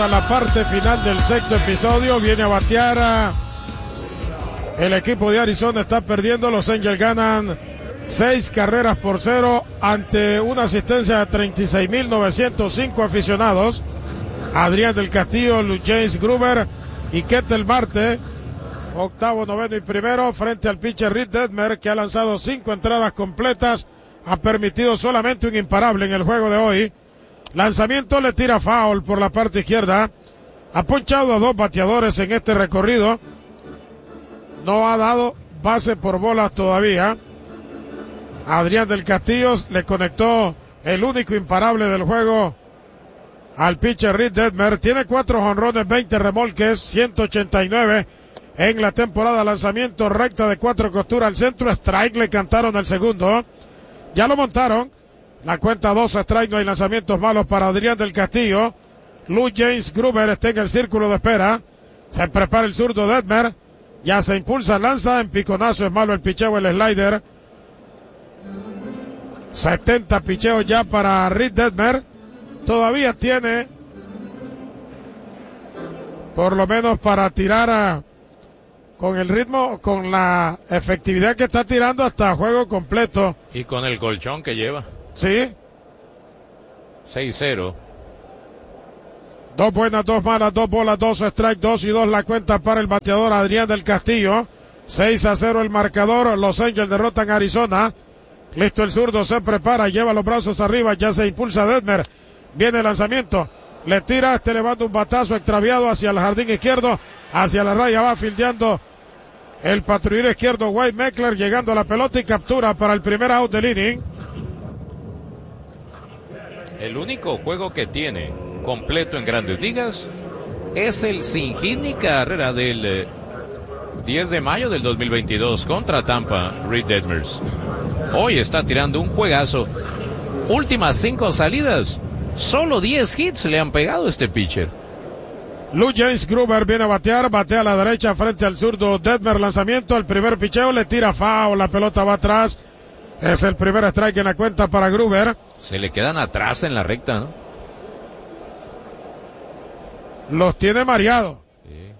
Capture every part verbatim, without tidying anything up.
A la parte final del sexto episodio viene a batear a... el equipo de Arizona. Está perdiendo. Los Angels ganan seis carreras por cero ante una asistencia de treinta y seis mil novecientos cinco aficionados. Adrián del Castillo, James Gruber y Ketel Marte, octavo, noveno y primero, frente al pitcher Reed Detmer, que ha lanzado cinco entradas completas, ha permitido solamente un imparable en el juego de hoy. Lanzamiento, le tira foul por la parte izquierda. Ha ponchado a dos bateadores en este recorrido. No ha dado base por bolas todavía. Adrián del Castillo le conectó el único imparable del juego al pitcher Reed Detmer. Tiene cuatro jonrones, veinte remolques, ciento ochenta y nueve en la temporada. Lanzamiento, recta de cuatro costuras al centro. Strike, le cantaron el segundo. Ya lo montaron. La cuenta dos strike, no hay lanzamientos malos para Adrián del Castillo. Lou James Gruber está en el círculo de espera. Se prepara el zurdo Detmer. Ya se impulsa, lanza en piconazo, es malo el picheo, el slider. setenta picheos ya para Reed Detmer. Todavía tiene, por lo menos para tirar a, con el ritmo, con la efectividad que está tirando, hasta juego completo. Y con el colchón que lleva. Sí. seis cero. Dos buenas, dos malas, dos bolas, dos strike, dos y dos la cuenta para el bateador Adrián del Castillo. seis a cero el marcador. Los Angels derrotan a Arizona. Listo el zurdo, se prepara, lleva los brazos arriba, ya se impulsa Detmer. Viene el lanzamiento, le tira, este levanta un batazo extraviado hacia el jardín izquierdo, hacia la raya va fildeando el patrullero izquierdo Wade Meckler, llegando a la pelota y captura para el primer out del inning. El único juego que tiene completo en Grandes Ligas es el sin hit ni carrera del eh, diez de mayo del dos mil veintidós contra Tampa, Reed Detmer. Hoy está tirando un juegazo. Últimas cinco salidas, solo diez hits le han pegado a este pitcher. Lou James Gruber viene a batear, batea a la derecha frente al zurdo Detmer. Lanzamiento, el primer picheo, le tira foul, la pelota va atrás. Es el primer strike en la cuenta para Gruber. Se le quedan atrás en la recta, ¿no? Los tiene mareados. Sí.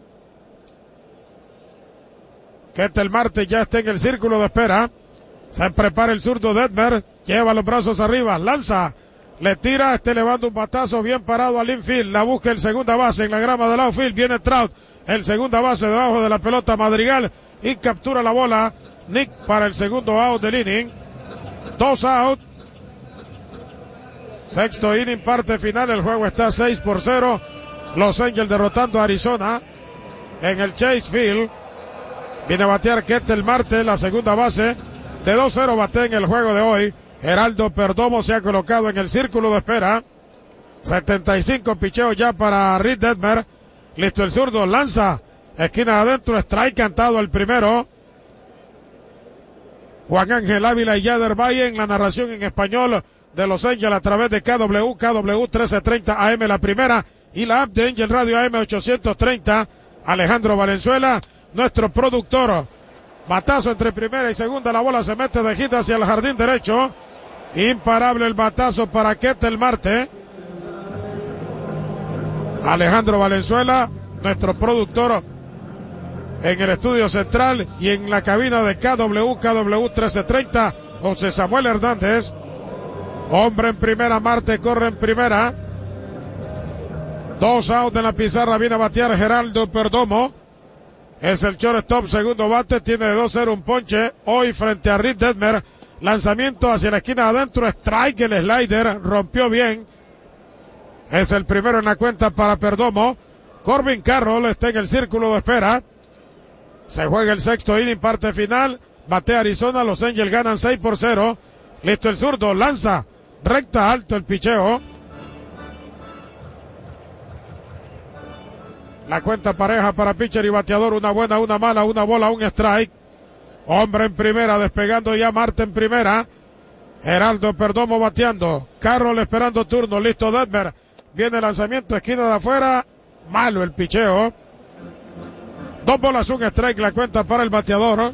Ketel Marte ya está en el círculo de espera. Se prepara el zurdo Detmer. Lleva los brazos arriba, lanza, le tira, este levanta un batazo bien parado al infield. La busca el segunda base en la grama del outfield. Viene Trout, el segunda base debajo de la pelota Madrigal y captura la bola Nick para el segundo out del inning. Dos out. Sexto inning, parte final. El juego está seis por cero. Los Angels derrotando a Arizona en el Chase Field. Viene a batear Ketel Marte, la segunda base. De dos cero bate en el juego de hoy. Geraldo Perdomo se ha colocado en el círculo de espera. setenta y cinco picheos ya para Reed Detmer. Listo el zurdo, lanza. Esquina adentro, strike cantado el primero. Juan Ángel Ávila y Yader Valle en la narración en español de Los Angels a través de K W, K W trece treinta A M la primera y la app de Angel Radio A M ochocientos treinta. Alejandro Valenzuela, nuestro productor. Batazo entre primera y segunda, la bola se mete de hit hacia el jardín derecho. Imparable el batazo para Ketel Marte. Alejandro Valenzuela, nuestro productor en el estudio central y en la cabina de K W, K W trece treinta, José Samuel Hernández. Hombre en primera, Marte corre en primera. Dos out en la pizarra, viene a batear Geraldo Perdomo. Es el shortstop, segundo bate, tiene de dos cero un ponche. Hoy frente a Reed Detmer. Lanzamiento hacia la esquina adentro, strike, el slider, rompió bien. Es el primero en la cuenta para Perdomo. Corbin Carroll está en el círculo de espera. Se juega el sexto inning, parte final. Batea Arizona, Los Angels ganan seis por cero. Listo el zurdo, lanza, recta alto el picheo. La cuenta pareja para pitcher y bateador, una buena, una mala, una bola, un strike. Hombre en primera, despegando ya Marte en primera. Geraldo Perdomo bateando. Carroll esperando turno, listo Detmer. Viene el lanzamiento, esquina de afuera. Malo el picheo. Dos bolas, un strike, la cuenta para el bateador.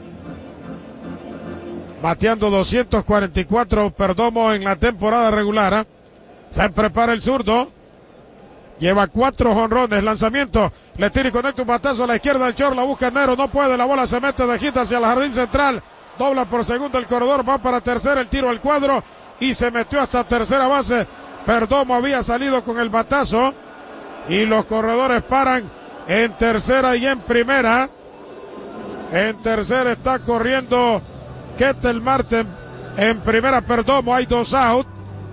Bateando doscientos cuarenta y cuatro Perdomo en la temporada regular. Se prepara el zurdo. Lleva cuatro jonrones, lanzamiento, le tira y conecta un batazo a la izquierda del short, la busca Nero, no puede, la bola se mete de hit hacia el jardín central, dobla por segundo el corredor, va para tercera, el tiro al cuadro y se metió hasta tercera base. Perdomo había salido con el batazo y los corredores paran en tercera y en primera. En tercera está corriendo Ketel Marte, en primera Perdomo, hay dos out.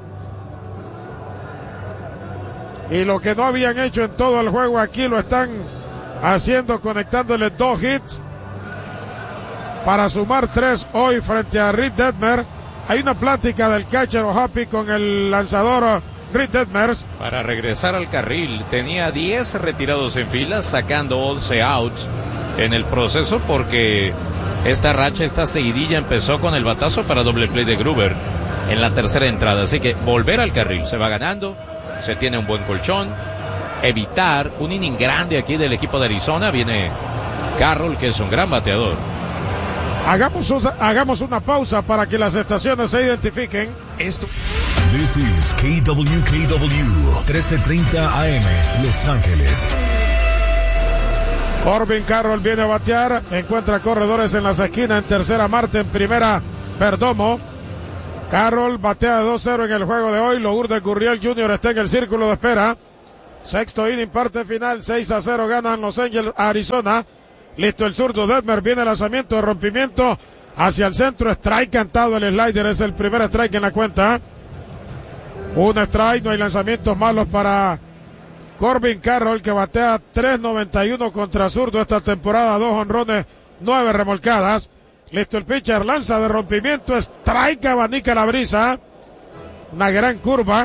Y lo que no habían hecho en todo el juego aquí lo están haciendo, conectándole dos hits para sumar tres hoy frente a Reed Detmers. Hay una plática del catcher O'Happy con el lanzador Reed Detmers. Para regresar al carril, tenía diez retirados en fila, sacando once outs en el proceso, porque esta racha, esta seguidilla empezó con el batazo para doble play de Gruber en la tercera entrada. Así que volver al carril, se va ganando. Se tiene un buen colchón, evitar un inning grande aquí del equipo de Arizona. Viene Carroll, que es un gran bateador. Hagamos una, hagamos una pausa para que las estaciones se identifiquen. Esto. This is K W K W, trece treinta A M, Los Ángeles. Corbin Carroll viene a batear, encuentra corredores en las esquinas, en tercera Marte, en primera Perdomo. Carroll batea dos cero en el juego de hoy. Lourdes Gurriel junior está en el círculo de espera. Sexto inning, parte final, seis a cero ganan Los Ángeles a Arizona. Listo el zurdo Detmers, viene el lanzamiento de rompimiento hacia el centro, strike cantado, el slider es el primer strike en la cuenta. Un strike, no hay lanzamientos malos para Corbin Carroll, que batea tres noventa y uno contra zurdo esta temporada, dos honrones, nueve remolcadas. Listo el pitcher, lanza de rompimiento, strike, abanica la brisa. Una gran curva.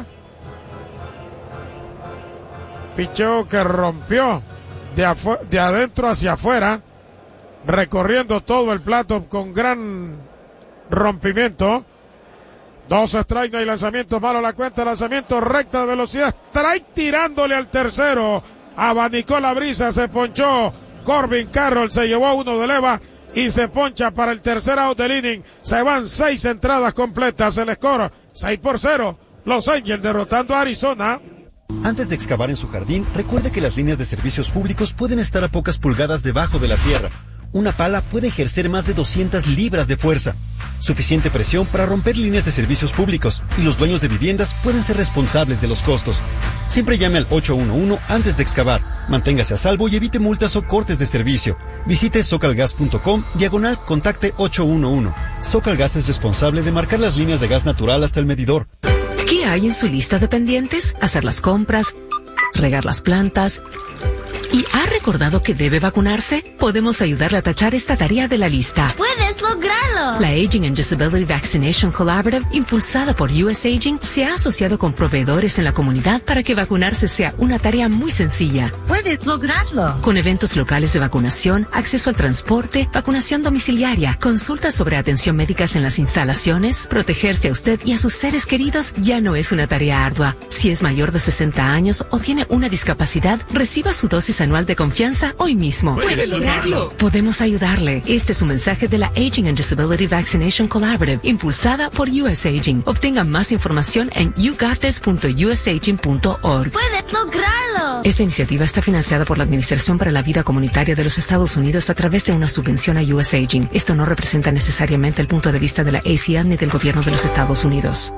Picheo que rompió de, afu- de adentro hacia afuera, recorriendo todo el plato con gran rompimiento. Dos strikes, no hay lanzamientos malos, la cuenta, lanzamiento recta de velocidad, strike tirándole al tercero. Abanicó la brisa, se ponchó. Corbin Carroll se llevó uno de leva y se poncha para el tercer out del inning. Se van seis entradas completas. El score seis por cero. Los Angels derrotando a Arizona. Antes de excavar en su jardín, recuerde que las líneas de servicios públicos pueden estar a pocas pulgadas debajo de la tierra. Una pala puede ejercer más de doscientas libras de fuerza. Suficiente presión para romper líneas de servicios públicos, y los dueños de viviendas pueden ser responsables de los costos. Siempre llame al ocho uno uno antes de excavar. Manténgase a salvo y evite multas o cortes de servicio. Visite socalgas punto com, diagonal, contacte ocho uno uno. Socalgas es responsable de marcar las líneas de gas natural hasta el medidor. ¿Qué hay en su lista de pendientes? Hacer las compras, regar las plantas. ¿Y ha recordado que debe vacunarse? Podemos ayudarle a tachar esta tarea de la lista. ¡Puedes lograrlo! La Aging and Disability Vaccination Collaborative, impulsada por U S Aging, se ha asociado con proveedores en la comunidad para que vacunarse sea una tarea muy sencilla. ¡Puedes lograrlo! Con eventos locales de vacunación, acceso al transporte, vacunación domiciliaria, consultas sobre atención médicas en las instalaciones, protegerse a usted y a sus seres queridos ya no es una tarea ardua. Si es mayor de sesenta años o tiene una discapacidad, reciba su dosis anual de confianza hoy mismo. ¡Puede lograrlo! Podemos ayudarle. Este es un mensaje de la Aging and Disability Vaccination Collaborative, impulsada por U S Aging. Obtenga más información en you got this punto u s aging punto org. ¡Puedes lograrlo! Esta iniciativa está financiada por la Administración para la Vida Comunitaria de los Estados Unidos a través de una subvención a U S Aging. Esto no representa necesariamente el punto de vista de la A C L ni del gobierno de los Estados Unidos.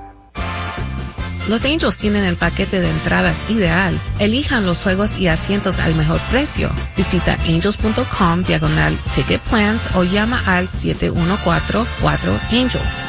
Los Angels tienen el paquete de entradas ideal. Elijan los juegos y asientos al mejor precio. Visita angels punto com diagonal ticket plans o llama al siete uno cuatro cuatro Angels.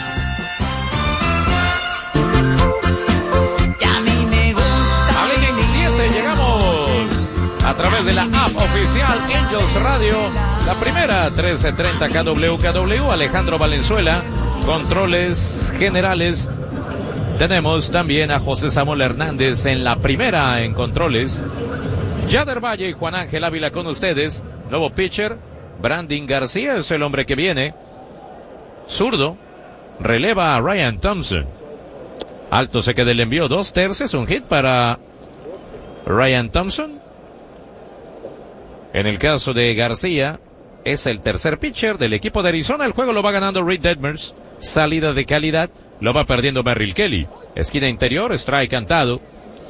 Al siete llegamos a través de la app oficial Angels Radio. La primera, trece treinta K W K W. Alejandro Valenzuela, controles generales. Tenemos también a José Samuel Hernández en la primera en controles. Yader Valle y Juan Ángel Ávila con ustedes. Nuevo pitcher, Brandon García es el hombre que viene. Zurdo, releva a Ryan Thompson. Alto se queda el envío, dos tercios, un hit para Ryan Thompson. En el caso de García, es el tercer pitcher del equipo de Arizona. El juego lo va ganando Reed Detmers. Salida de calidad. Lo va perdiendo Merrill Kelly. Esquina interior, strike cantado.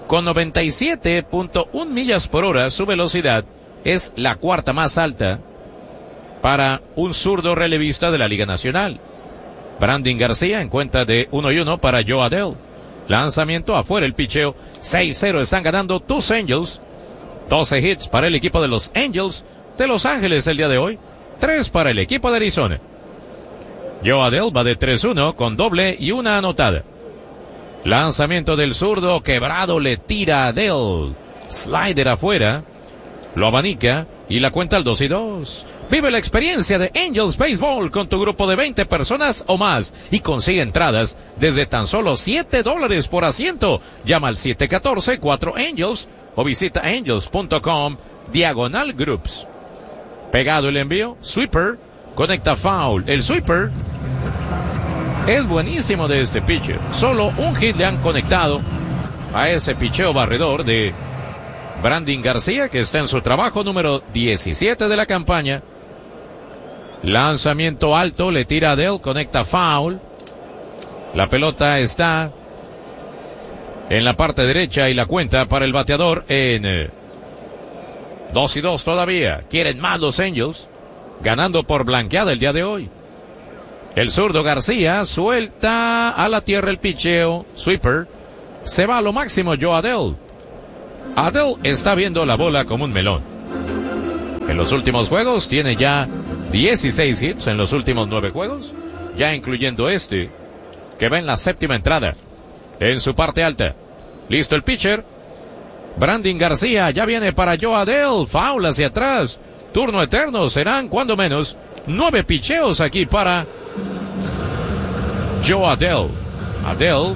Con noventa y siete punto uno millas por hora, su velocidad es la cuarta más alta para un zurdo relevista de la Liga Nacional. Brandon García en cuenta de uno y uno para Joe Adell. Lanzamiento afuera, el picheo. seis cero están ganando tus Angels. doce hits para el equipo de los Angels de Los Ángeles el día de hoy. tres para el equipo de Arizona. Joe Adell va de tres uno con doble y una anotada. Lanzamiento del zurdo, quebrado, le tira a Adell. Slider afuera. Lo abanica y la cuenta al dos y dos. Vive la experiencia de Angels Baseball con tu grupo de veinte personas o más y consigue entradas desde tan solo siete dólares por asiento. Llama al siete uno cuatro cuatro Angels o visita angels punto com diagonal groups. Pegado el envío, sweeper, conecta foul. El sweeper es buenísimo de este pitcher. Solo un hit le han conectado a ese picheo barredor de Brandon García, que está en su trabajo número diecisiete de la campaña. Lanzamiento alto, le tira a Adell, conecta foul. La pelota está en la parte derecha y la cuenta para el bateador en eh, dos y dos todavía. Quieren más los Angels, ganando por blanqueada el día de hoy. El zurdo García suelta a la tierra el picheo, sweeper. Se va a lo máximo Joe Adell. Adell está viendo la bola como un melón. En los últimos juegos tiene ya dieciséis hits en los últimos nueve juegos, ya incluyendo este, que va en la séptima entrada, en su parte alta. Listo el pitcher. Brandon García ya viene para Joe Adell, foul hacia atrás. Turno eterno, serán cuando menos nueve picheos aquí para Joe Adell. Adell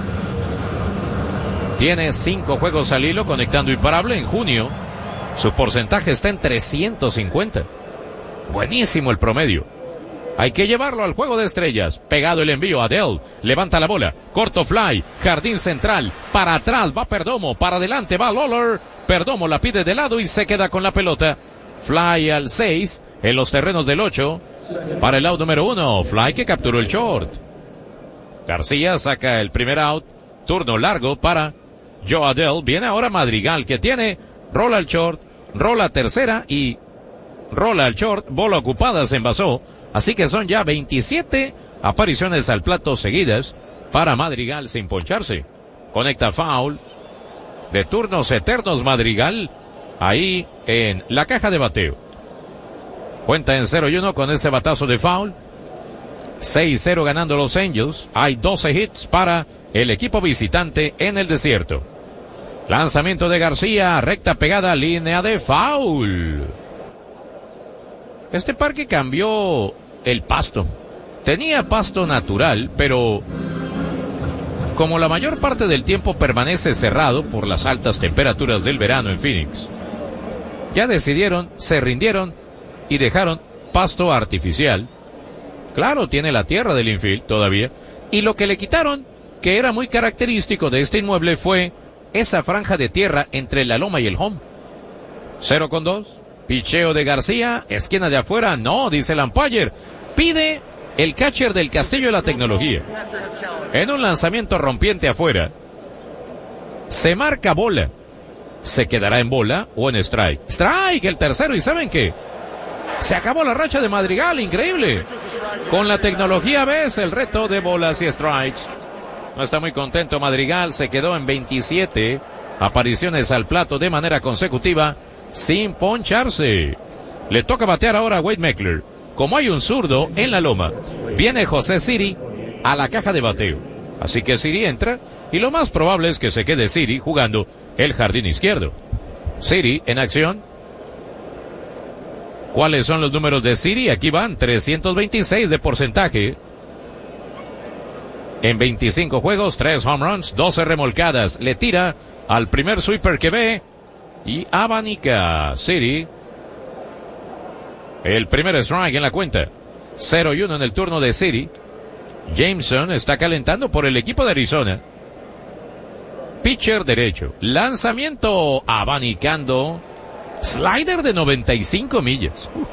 tiene cinco juegos al hilo conectando imparable en junio. Su porcentaje está en trescientos cincuenta. Buenísimo el promedio. Hay que llevarlo al juego de estrellas. Pegado el envío, Adell levanta la bola. Corto fly, jardín central. Para atrás va Perdomo, para adelante va Lawler. Perdomo la pide de lado y se queda con la pelota. Fly al seis, en los terrenos del ocho. Para el out número uno, Fly que capturó el short. García saca el primer out. Turno largo para Joe Adell. Viene ahora Madrigal, que tiene rola al short, rola tercera y rola al short. Bola ocupada, se envasó. Así que son ya veintisiete apariciones al plato seguidas para Madrigal sin poncharse. Conecta foul. De turnos eternos Madrigal ahí en la caja de bateo. Cuenta en cero y uno con ese batazo de foul. seis cero ganando los Angels. Hay doce hits para el equipo visitante en el desierto. Lanzamiento de García, recta pegada, línea de foul. Este parque cambió el pasto. Tenía pasto natural, pero como la mayor parte del tiempo permanece cerrado por las altas temperaturas del verano en Phoenix, ya decidieron, se rindieron y dejaron pasto artificial. Claro, tiene la tierra del infield todavía. Y lo que le quitaron, que era muy característico de este inmueble, fue esa franja de tierra entre la loma y el home. Cero con dos. Picheo de García, esquina de afuera, no, dice el umpire. Pide el catcher del Castillo de la Tecnología. En un lanzamiento rompiente afuera, se marca bola. ¿Se quedará en bola o en strike? Strike, el tercero, ¿y saben qué? Se acabó la racha de Madrigal, increíble. Con la tecnología ves el reto de bolas y strikes. No está muy contento Madrigal, se quedó en veintisiete apariciones al plato de manera consecutiva, sin poncharse. Le toca batear ahora a Wade Meckler. Como hay un zurdo en la loma, viene José Siri a la caja de bateo. Así que Siri entra y lo más probable es que se quede Siri jugando el jardín izquierdo. Siri en acción. ¿Cuáles son los números de Siri? Aquí van, trescientos veintiséis de porcentaje. En veinticinco juegos, tres home runs, doce remolcadas. Le tira al primer sweeper que ve y abanica Siri. El primer strike en la cuenta. cero y uno en el turno de Siri. Jameson está calentando por el equipo de Arizona. Pitcher derecho. Lanzamiento abanicando. Slider de noventa y cinco millas. Uh.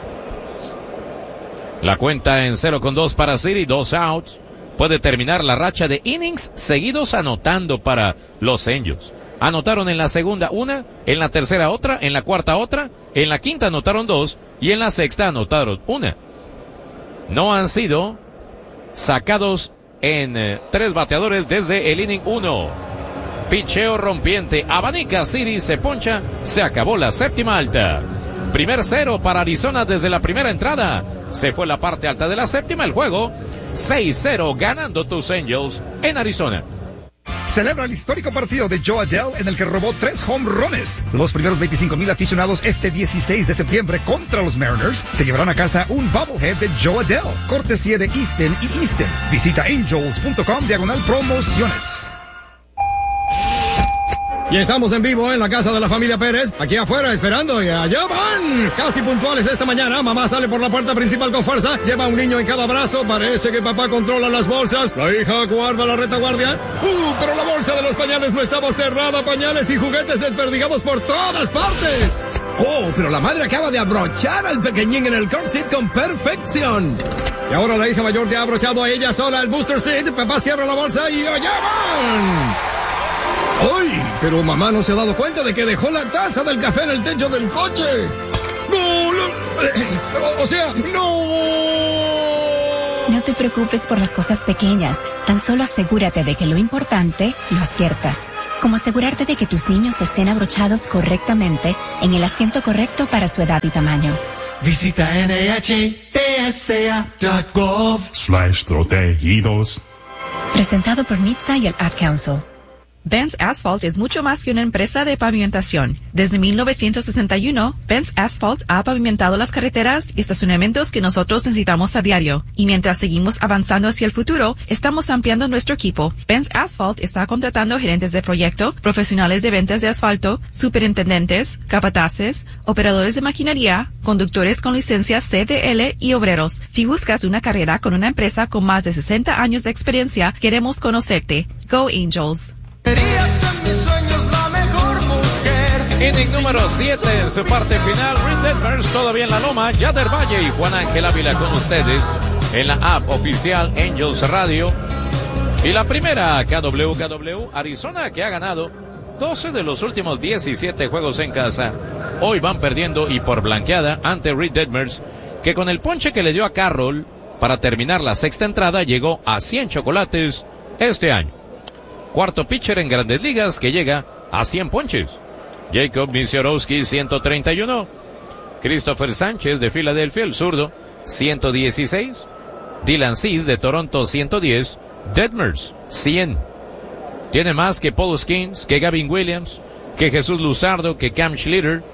La cuenta en cero con dos para Siri, dos outs. Puede terminar la racha de innings seguidos anotando para los Angels. Anotaron en la segunda una, en la tercera otra, en la cuarta otra, en la quinta anotaron dos y en la sexta anotaron una. No han sido sacados en eh, tres bateadores desde el inning uno. Picheo rompiente, abanica City, se poncha, se acabó la séptima alta. Primer cero para Arizona desde la primera entrada. Se fue la parte alta de la séptima, el juego seis cero ganando tus Angels en Arizona. Celebra el histórico partido de Joe Adell en el que robó tres home runs. Los primeros veinticinco mil aficionados este dieciséis de septiembre contra los Mariners se llevarán a casa un bobblehead de Joe Adell, cortesía de Easton y Easton. Visita angels punto com diagonal promociones. Y estamos en vivo en la casa de la familia Pérez, aquí afuera esperando, y allá van, casi puntuales esta mañana. Mamá sale por la puerta principal con fuerza, lleva a un niño en cada brazo, parece que papá controla las bolsas, la hija guarda la retaguardia. Uh, pero la bolsa de los pañales no estaba cerrada, pañales y juguetes desperdigados por todas partes. Oh, pero la madre acaba de abrochar al pequeñín en el car seat con perfección. Y ahora la hija mayor se ha abrochado a ella sola el booster seat, papá cierra la bolsa y allá van. ¡Ay! Pero mamá no se ha dado cuenta de que dejó la taza del café en el techo del coche. ¡No! no o sea, ¡no! No te preocupes por las cosas pequeñas. Tan solo asegúrate de que lo importante lo aciertas. Como asegurarte de que tus niños estén abrochados correctamente en el asiento correcto para su edad y tamaño. Visita N H T S A punto gov slash protegidos. Presentado por N H T S A y el Ad Council. Benz Asphalt es mucho más que una empresa de pavimentación. Desde mil novecientos sesenta y uno, Benz Asphalt ha pavimentado las carreteras y estacionamientos que nosotros necesitamos a diario. Y mientras seguimos avanzando hacia el futuro, estamos ampliando nuestro equipo. Benz Asphalt está contratando gerentes de proyecto, profesionales de ventas de asfalto, superintendentes, capataces, operadores de maquinaria, conductores con licencia C D L y obreros. Si buscas una carrera con una empresa con más de sesenta años de experiencia, queremos conocerte. Go Angels. Inning número siete en su parte final. Reed Detmers todavía en la loma. Yader Valle y Juan Ángel Ávila con ustedes en la app oficial Angels Radio. Y la primera K W K W Arizona, que ha ganado doce de los últimos diecisiete juegos en casa. Hoy van perdiendo y por blanqueada ante Reed Detmers, que con el ponche que le dio a Carroll para terminar la sexta entrada llegó a cien chocolates este año. Cuarto pitcher en Grandes Ligas que llega a cien ponches. Jacob Misiorowski, ciento treinta y uno. Christopher Sánchez de Filadelfia, el zurdo, ciento dieciséis. Dylan Cease de Toronto, ciento diez. Detmers, cien. Tiene más que Paul Skeens, que Gavin Williams, que Jesús Luzardo, que Cam Schlitter,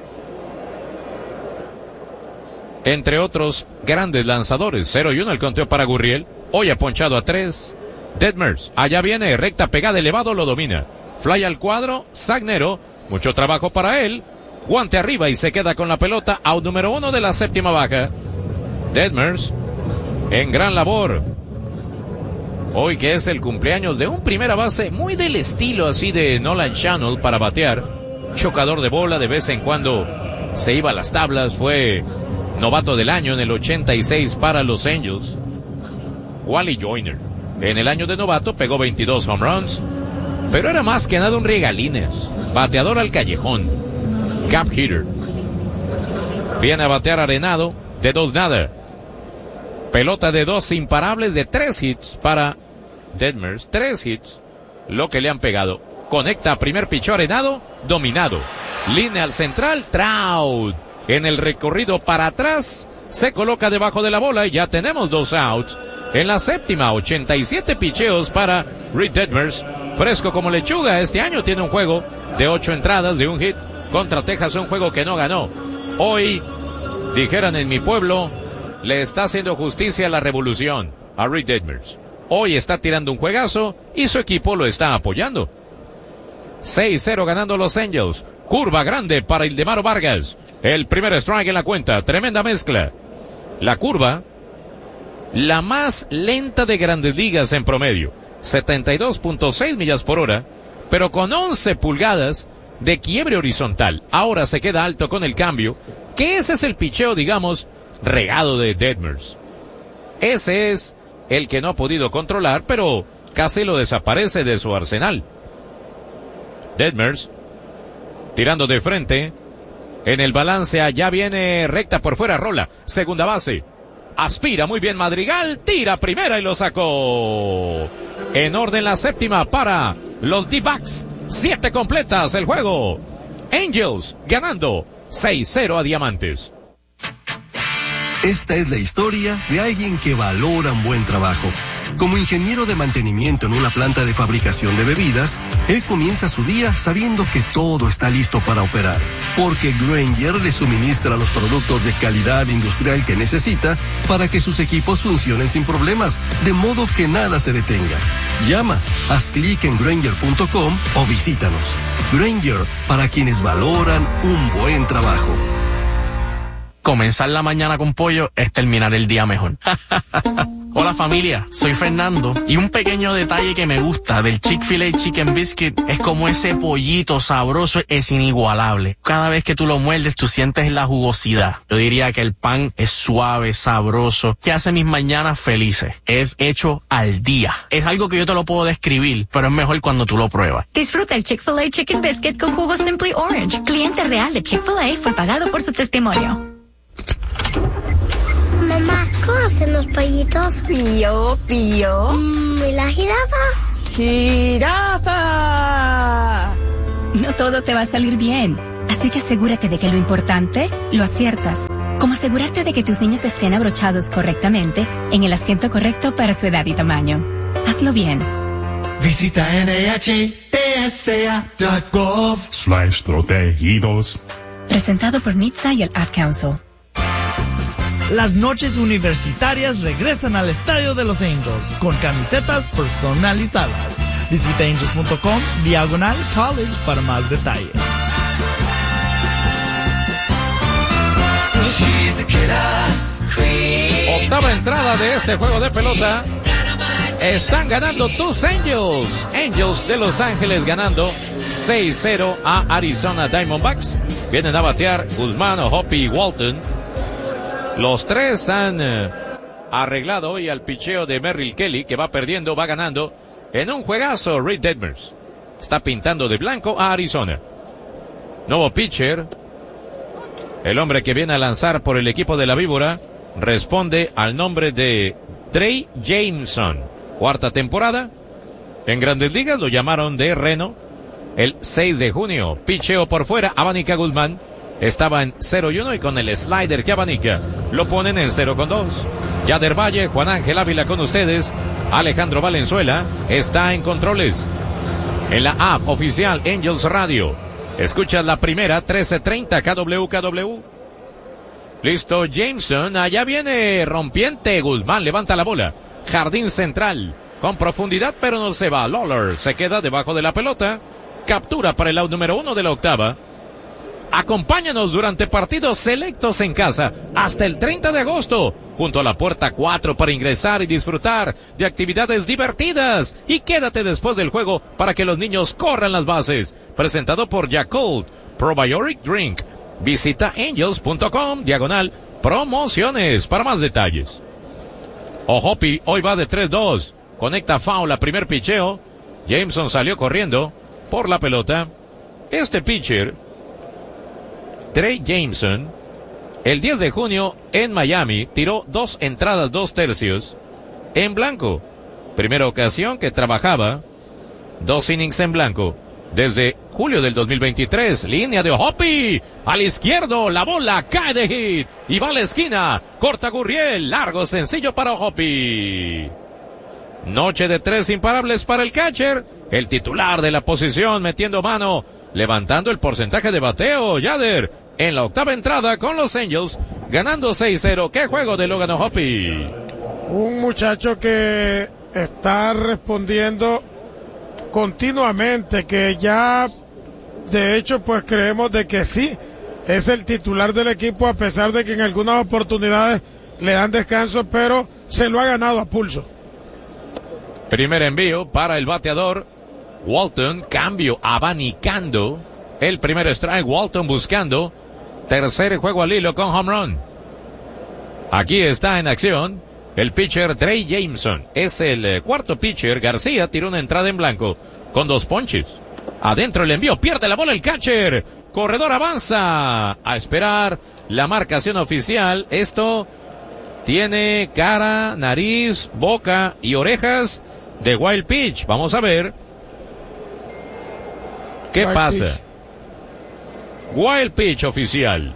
entre otros grandes lanzadores. cero y uno el conteo para Gurriel. Hoy ha ponchado a tres. Detmers, allá viene, recta pegada, elevado, lo domina. Fly al cuadro, Zagnero, mucho trabajo para él. Guante arriba y se queda con la pelota, out número uno de la séptima baja. Detmers, en gran labor. Hoy que es el cumpleaños de un primera base muy del estilo así de Nolan Channel para batear. Chocador de bola, de vez en cuando se iba a las tablas, fue novato del año en el ochenta y seis para los Angels. Wally Joyner. En el año de novato pegó veintidós home runs, pero era más que nada un regalines, bateador al callejón, cap hitter. Viene a batear Arenado, de dos nada. Pelota de dos imparables de tres hits para Detmers, tres hits, lo que le han pegado. Conecta a primer pichó Arenado, dominado. Línea al central, Trout. En el recorrido para atrás, se coloca debajo de la bola y ya tenemos dos outs. En la séptima, ochenta y siete picheos para Reed Detmers. Fresco como lechuga, este año tiene un juego de ocho entradas de un hit. Contra Texas, un juego que no ganó. Hoy, dijeran en mi pueblo, le está haciendo justicia a la revolución a Reed Detmers. Hoy está tirando un juegazo y su equipo lo está apoyando. seis cero ganando los Angels. Curva grande para Ildemaro Vargas. El primer strike en la cuenta, tremenda mezcla. La curva, la más lenta de Grandes Ligas en promedio, setenta y dos punto seis millas por hora, pero con once pulgadas de quiebre horizontal. Ahora se queda alto con el cambio, que ese es el picheo, digamos, regado de Detmers. Ese es el que no ha podido controlar, pero casi lo desaparece de su arsenal. Detmers tirando de frente. En el balance allá viene recta por fuera, rola. Segunda base. Aspira muy bien Madrigal, tira primera y lo sacó. En orden la séptima para los D-backs. Siete completas el juego. Angels ganando seis cero a Diamantes. Esta es la historia de alguien que valora un buen trabajo. Como ingeniero de mantenimiento en una planta de fabricación de bebidas, él comienza su día sabiendo que todo está listo para operar, porque Grainger le suministra los productos de calidad industrial que necesita para que sus equipos funcionen sin problemas, de modo que nada se detenga. Llama, haz clic en Grainger punto com o visítanos. Grainger, para quienes valoran un buen trabajo. Comenzar la mañana con pollo es terminar el día mejor. Hola familia, soy Fernando y un pequeño detalle que me gusta del Chick-fil-A Chicken Biscuit es como ese pollito sabroso es inigualable. Cada vez que tú lo muerdes tú sientes la jugosidad. Yo diría que el pan es suave, sabroso, que hace mis mañanas felices. Es hecho al día. Es algo que yo te lo puedo describir, pero es mejor cuando tú lo pruebas. Disfruta el Chick-fil-A Chicken Biscuit con jugo Simply Orange. Cliente real de Chick-fil-A fue pagado por su testimonio. Mamá, ¿cómo hacen los pollitos? Pío, pío. Mm, ¿Y la jirafa? ¡Jirafa! No todo te va a salir bien, así que asegúrate de que lo importante lo aciertas. Como asegurarte de que tus niños estén abrochados correctamente en el asiento correcto para su edad y tamaño. Hazlo bien. Visita N H T S A punto gov slash protegidos. Presentado por N H T S A y el Ad Council. Las noches universitarias regresan al Estadio de los Angels con camisetas personalizadas. Visita angels punto com diagonal college para más detalles. Octava entrada de este juego de pelota. Están ganando tus Angels. Angels de Los Ángeles ganando seis cero a Arizona Diamondbacks. Vienen a batear Guzmán, Hoppy y Walton. Los tres han eh, arreglado hoy al picheo de Merrill Kelly, que va perdiendo, va ganando en un juegazo. Reed Detmers está pintando de blanco a Arizona. Nuevo pitcher. El hombre que viene a lanzar por el equipo de la Víbora responde al nombre de Trey Jameson. Cuarta temporada. En Grandes Ligas lo llamaron de Reno el seis de junio. Picheo por fuera, abanica Guzmán. Estaba en cero y uno y con el slider que abanica lo ponen en cero con dos. Yader Valle, Juan Ángel Ávila con ustedes. Alejandro Valenzuela está en controles. En la app oficial Angels Radio. Escuchas la primera, trece treinta K W K W. Listo, Jameson. Allá viene rompiente. Guzmán levanta la bola. Jardín central. Con profundidad, pero no se va. Lawler se queda debajo de la pelota. Captura para el out número uno de la octava. Acompáñanos durante partidos selectos en casa hasta el treinta de agosto, junto a la puerta cuatro para ingresar y disfrutar de actividades divertidas. Y quédate después del juego para que los niños corran las bases. Presentado por Yakult Probiotic Drink. Visita angels punto com diagonal promociones para más detalles. Ojopi hoy va de tres dos. Conecta foul a primer picheo. Jameson salió corriendo por la pelota. Este pitcher, Trey Jameson, el diez de junio en Miami, tiró dos entradas, dos tercios en blanco. Primera ocasión que trabajaba dos innings en blanco desde julio del dos mil veintitrés. Línea de Hoppy al izquierdo, la bola cae de hit y va a la esquina. Corta Gurriel, largo sencillo para Hoppy. Noche de tres imparables para el catcher, el titular de la posición metiendo mano, levantando el porcentaje de bateo. Yader en la octava entrada con los Angels, ganando seis cero. ¿Qué juego de Logan Hoppy? Un muchacho que está respondiendo continuamente, que ya de hecho pues creemos de que sí es el titular del equipo, a pesar de que en algunas oportunidades le dan descanso, pero se lo ha ganado a pulso. Primer envío para el bateador Walton, cambio abanicando el primer strike. Walton buscando tercer juego al hilo con home run. Aquí está en acción el pitcher Trey Jameson. Es el eh, cuarto pitcher. García tiró una entrada en blanco con dos ponches. Adentro el envío, pierde la bola el catcher. corredor avanza a esperar la marcación oficial. Esto tiene cara, nariz, boca y orejas de wild pitch. Vamos a ver qué wild pasa. Pitch. Wild pitch oficial.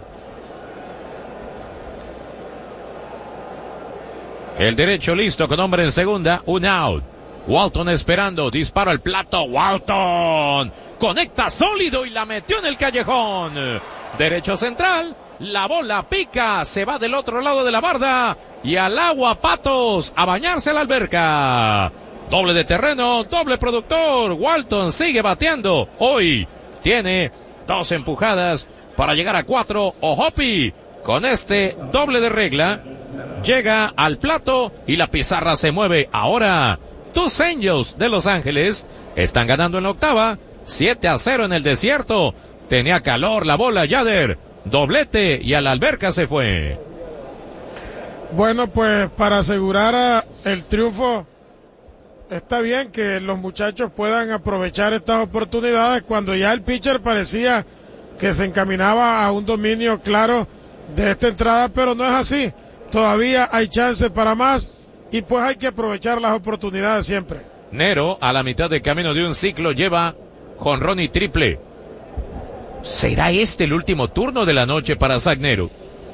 El derecho listo con hombre en segunda, un out. Walton esperando, disparo al plato, Walton conecta sólido y la metió en el callejón. Derecho central, la bola pica, se va del otro lado de la barda y al agua Patos, a bañarse a la alberca. Doble de terreno, doble productor, Walton sigue bateando. Hoy tiene dos empujadas para llegar a cuatro. Ohopi con este doble de regla llega al plato y la pizarra se mueve. Ahora tus Angels de Los Ángeles están ganando en la octava, siete a cero en el desierto. Tenía calor la bola, Yader, doblete y a la alberca se fue. Bueno, pues para asegurar el triunfo, está bien que los muchachos puedan aprovechar estas oportunidades cuando ya el pitcher parecía que se encaminaba a un dominio claro de esta entrada, pero no es así. Todavía hay chance para más y pues hay que aprovechar las oportunidades siempre. Nero, a la mitad de camino de un ciclo, lleva jonrón y triple. ¿Será este el último turno de la noche para Zach Nero?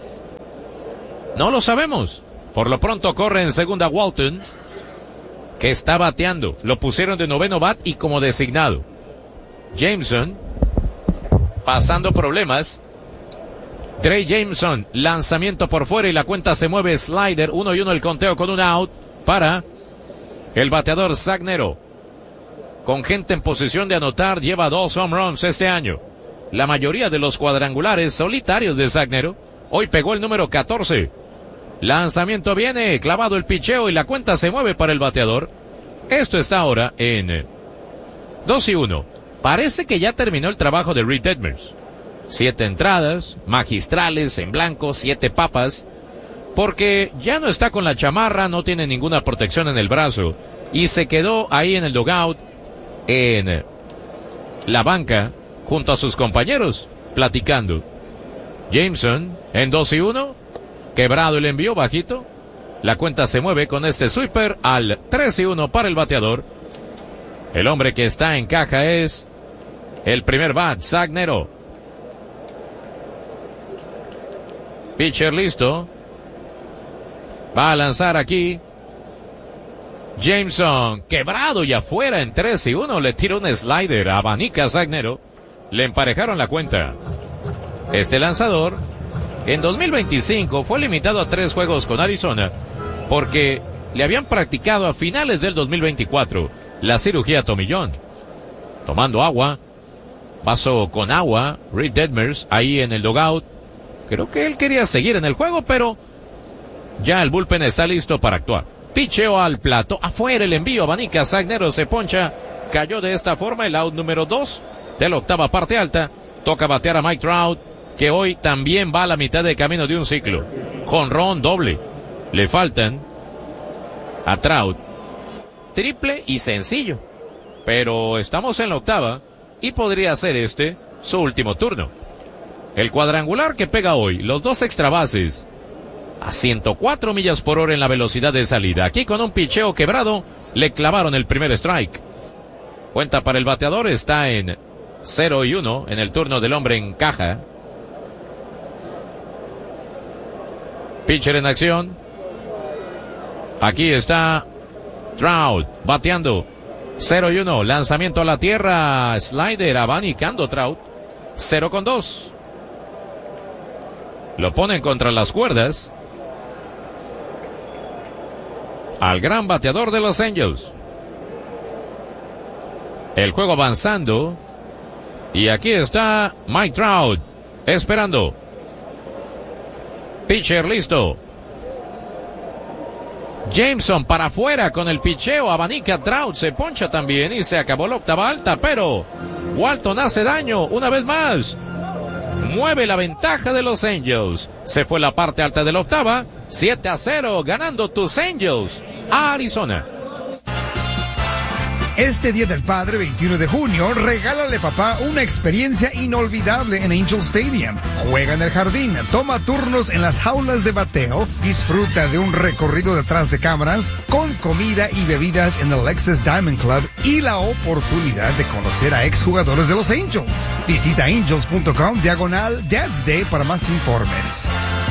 No lo sabemos. Por lo pronto corre en segunda Walton, que está bateando. Lo pusieron de noveno bat y como designado. Jameson, pasando problemas. Trey Jameson, lanzamiento por fuera y la cuenta se mueve, slider, uno y uno el conteo con un out para el bateador Zach Nero. Con gente en posición de anotar, lleva dos home runs este año. La mayoría de los cuadrangulares solitarios de Zach Nero. Hoy pegó el número catorce. Lanzamiento viene, clavado el picheo y la cuenta se mueve para el bateador. Esto está ahora en dos y uno. Parece que ya terminó el trabajo de Reed Detmers. Siete entradas, magistrales, en blanco, siete papas, porque ya no está con la chamarra, no tiene ninguna protección en el brazo, y se quedó ahí en el dugout, en la banca, junto a sus compañeros, platicando. Jameson, en dos y uno, quebrado el envío bajito, la cuenta se mueve con este sweeper al tres y uno para el bateador. El hombre que está en caja es el primer bat, Zach Nero. Pitcher listo. Va a lanzar aquí. Jameson, quebrado y afuera en tres y uno. Le tira un slider. Abanica a Zach Nero. Le emparejaron la cuenta. Este lanzador, en dos mil veinticinco, fue limitado a tres juegos con Arizona porque le habían practicado a finales del dos mil veinticuatro la cirugía tomillón. Tomando agua. Vaso con agua. Reed Detmers ahí en el dugout. Creo que él quería seguir en el juego, pero ya el bullpen está listo para actuar. Picheo al plato, afuera el envío, abanica, Zach Nero se poncha, cayó de esta forma el out número dos de la octava parte alta. Toca batear a Mike Trout, que hoy también va a la mitad de camino de un ciclo. Jonrón doble, le faltan a Trout triple y sencillo, pero estamos en la octava y podría ser este su último turno. El cuadrangular que pega hoy, los dos extra bases, a ciento cuatro millas por hora en la velocidad de salida. Aquí con un picheo quebrado, le clavaron el primer strike. Cuenta para el bateador, está en cero y uno en el turno del hombre en caja. Pitcher en acción. Aquí está Trout, bateando. cero y uno, lanzamiento a la tierra, slider, abanicando Trout. cero con dos. Lo ponen contra las cuerdas al gran bateador de los Angels. El juego avanzando. Y aquí está Mike Trout esperando. Pitcher listo. Jameson para afuera con el picheo. Abanica Trout, se poncha también y se acabó la octava alta, pero Walton hace daño una vez más. Mueve la ventaja de los Angels. Se fue la parte alta de la octava. siete a cero, ganando tus Angels a Arizona. Este Día del Padre, veintiuno de junio, regálale papá una experiencia inolvidable en Angel Stadium. Juega en el jardín, toma turnos en las jaulas de bateo, disfruta de un recorrido detrás de cámaras, con comida y bebidas en el Lexus Diamond Club y la oportunidad de conocer a exjugadores de los Angels. Visita angels punto com diagonal Dad's Day para más informes.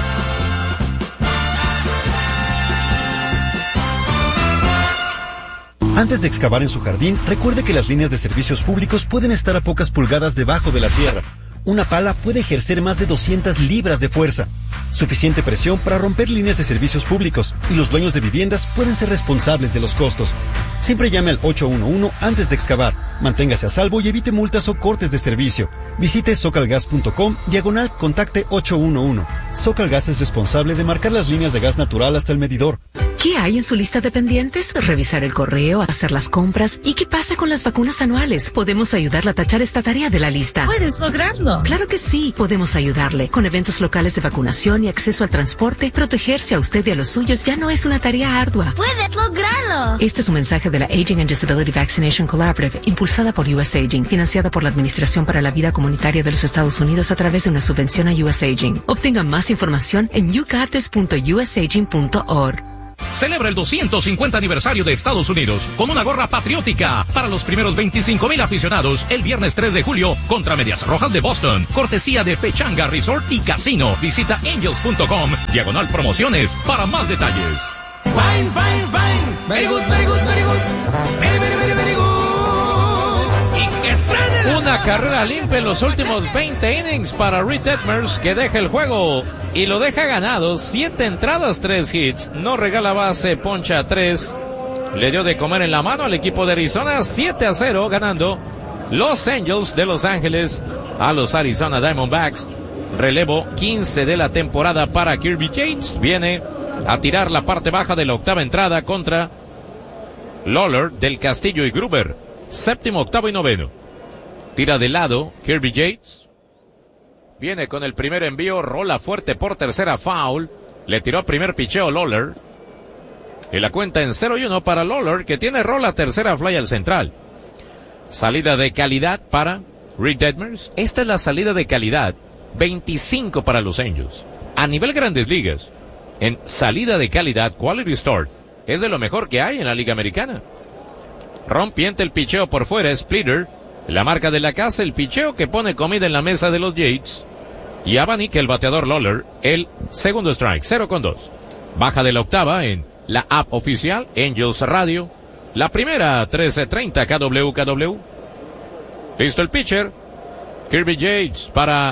Antes de excavar en su jardín, recuerde que las líneas de servicios públicos pueden estar a pocas pulgadas debajo de la tierra. Una pala puede ejercer más de doscientas libras de fuerza. Suficiente presión para romper líneas de servicios públicos, y los dueños de viviendas pueden ser responsables de los costos. Siempre llame al ocho uno uno antes de excavar. Manténgase a salvo y evite multas o cortes de servicio. Visite socalgas punto com diagonal contacte ocho uno uno. Socalgas es responsable de marcar las líneas de gas natural hasta el medidor. ¿Qué hay en su lista de pendientes? Revisar el correo, hacer las compras. ¿Y qué pasa con las vacunas anuales? Podemos ayudarle a tachar esta tarea de la lista. ¿Puedes lograrlo? Claro que sí. Podemos ayudarle. Con eventos locales de vacunación y acceso al transporte, protegerse a usted y a los suyos ya no es una tarea ardua. ¡Puedes lograrlo! Este es un mensaje de la Aging and Disability Vaccination Collaborative, impulsada por U S Aging, financiada por la Administración para la Vida Comunitaria de los Estados Unidos a través de una subvención a U S Aging. Obtenga más información en you got this punto u s aging punto org. Celebra el doscientos cincuenta aniversario de Estados Unidos con una gorra patriótica para los primeros veinticinco mil aficionados el viernes tres de julio contra Medias Rojas de Boston. Cortesía de Pechanga Resort y Casino. Visita angels punto com diagonal promociones para más detalles. Fine, fine, fine. Very good, very good, very good. Very, very, very, very good. Y que frene la... Una carrera limpia en los últimos veinte innings para Reed Detmers, que deja el juego y lo deja ganado. Siete entradas, tres hits. No regala base, poncha tres. Le dio de comer en la mano al equipo de Arizona. siete a cero ganando los Angels de Los Ángeles a los Arizona Diamondbacks. Relevo quince de la temporada para Kirby Yates. Viene a tirar la parte baja de la octava entrada contra Lawler, Del Castillo y Gruber. Séptimo, octavo y noveno. Tira de lado Kirby Yates. Viene con el primer envío, rola fuerte por tercera, foul. Le tiró primer picheo Lawler. Y la cuenta en cero y uno para Lawler, que tiene rola tercera, fly al central. Salida de calidad para Reed Detmers. Esta es la salida de calidad. veinticinco para los Angels. A nivel Grandes Ligas, en salida de calidad, quality start, es de lo mejor que hay en la Liga Americana. Rompiente el picheo por fuera, splitter. La marca de la casa, el picheo que pone comida en la mesa de los Yates. Y abanica el bateador Lawler, el segundo strike, cero con dos. Baja de la octava en la app oficial, Angels Radio. La primera, trece treinta K W K W. Listo el pitcher. Kirby Yates para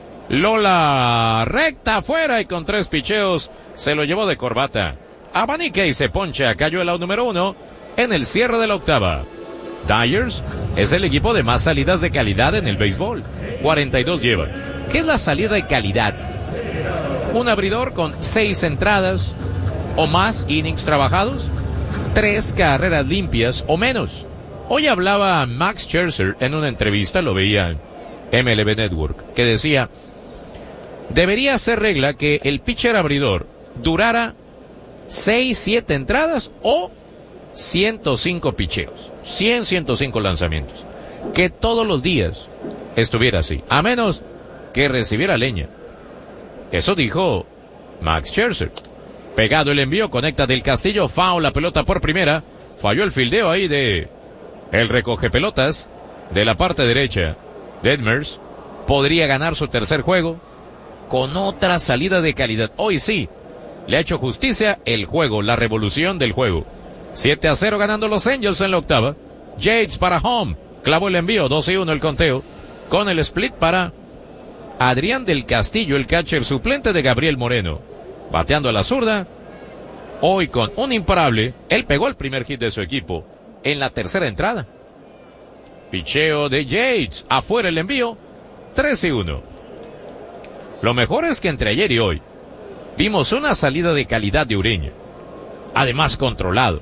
Lola. Recta afuera y con tres picheos se lo llevó de corbata. Abanica y se poncha. Cayó el out número uno en el cierre de la octava. Dyers es el equipo de más salidas de calidad en el béisbol. cuarenta y dos lleva. ¿Qué es la salida de calidad? Un abridor con seis entradas o más innings trabajados, tres carreras limpias o menos. Hoy hablaba Max Scherzer en una entrevista, lo veía en M L B Network, que decía, debería ser regla que el pitcher abridor durara seis, siete entradas o ciento cinco picheos, cien, ciento cinco lanzamientos. Que todos los días estuviera así, a menos que recibiera leña. Eso dijo Max Scherzer. Pegado el envío, conecta Del Castillo, foul, la pelota por primera. Falló el fildeo ahí de el recoge pelotas de la parte derecha. Detmers podría ganar su tercer juego con otra salida de calidad. Hoy sí, le ha hecho justicia el juego, la revolución del juego. siete a cero ganando los Angels en la octava. Yates para home. Clavó el envío, dos y uno el conteo. Con el split para Adrián Del Castillo, el catcher suplente de Gabriel Moreno. Bateando a la zurda. Hoy con un imparable. Él pegó el primer hit de su equipo en la tercera entrada. Picheo de Yates. Afuera el envío. tres y uno. Lo mejor es que entre ayer y hoy vimos una salida de calidad de Ureña. Además controlado.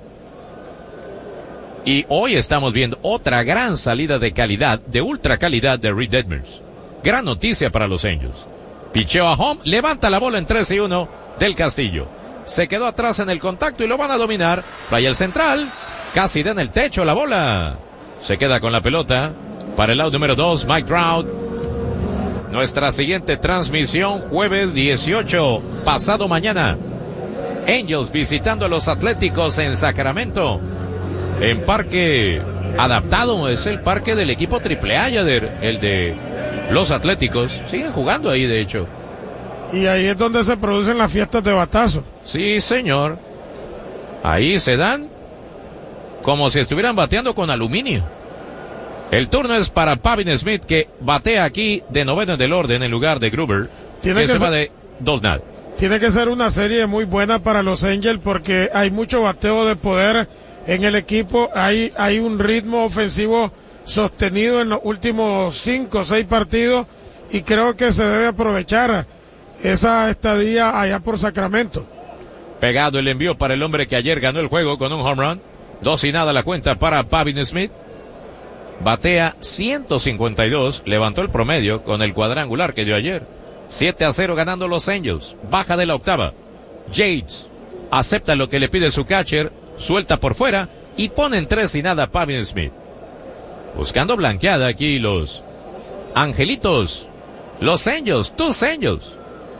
Y hoy estamos viendo otra gran salida de calidad, de ultra calidad de Reed Detmers. Gran noticia para los Angels. Picheo a home, levanta la bola en tres y uno Del Castillo. Se quedó atrás en el contacto y lo van a dominar. Fly al central. Casi da en el techo la bola. Se queda con la pelota. Para el out número dos, Mike Trout. Nuestra siguiente transmisión, jueves dieciocho, pasado mañana. Angels visitando a los Atléticos en Sacramento. En parque adaptado, es el parque del equipo triple A, Yader, el de los Atléticos. Siguen jugando ahí, de hecho. Y ahí es donde se producen las fiestas de batazo. Sí, señor. Ahí se dan como si estuvieran bateando con aluminio. El turno es para Pavin Smith, que batea aquí de noveno en el orden en lugar de Gruber, Tiene que, que se ser... va de dos nada. Tiene que ser una serie muy buena para los Angels porque hay mucho bateo de poder en el equipo. Hay, hay un ritmo ofensivo sostenido en los últimos cinco o seis partidos y creo que se debe aprovechar esa estadía allá por Sacramento. Pegado el envío para el hombre que ayer ganó el juego con un home run. Dos y nada la cuenta para Pavin Smith. Batea ciento cincuenta y dos, levantó el promedio con el cuadrangular que dio ayer. siete a cero ganando los Angels. Baja de la octava. Yates acepta lo que le pide su catcher, suelta por fuera y pone en tres y nada a Pavin Smith. Buscando blanqueada aquí los Angelitos. Los Angels, tus Angels.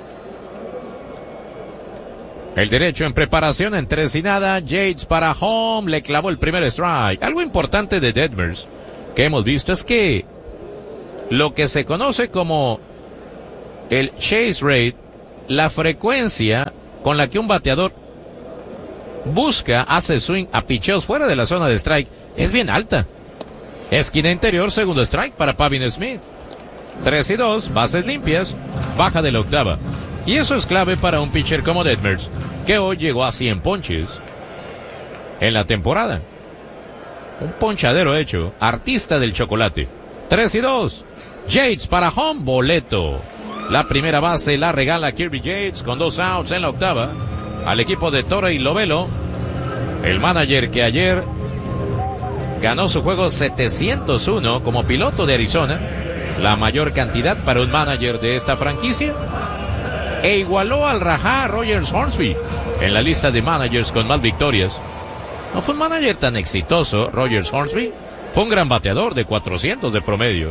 El derecho en preparación en tres y nada. Yates para home, le clavó el primer strike. Algo importante de Detmers que hemos visto es que lo que se conoce como el chase rate, la frecuencia con la que un bateador busca, hace swing a picheos fuera de la zona de strike, es bien alta. Esquina interior, segundo strike para Pavin Smith. tres y dos, bases limpias, baja de la octava. Y eso es clave para un pitcher como Detmers, que hoy llegó a cien ponches en la temporada. Un ponchadero hecho, artista del chocolate. tres y dos. Yates para home, boleto. La primera base la regala Kirby Yates con dos outs en la octava al equipo de Torrey Lovelo. El manager que ayer ganó su juego setecientos uno como piloto de Arizona, la mayor cantidad para un manager de esta franquicia, e igualó al Rajá Rogers Hornsby en la lista de managers con más victorias. No fue un manager tan exitoso, Rogers Hornsby. Fue un gran bateador de cuatrocientos de promedio.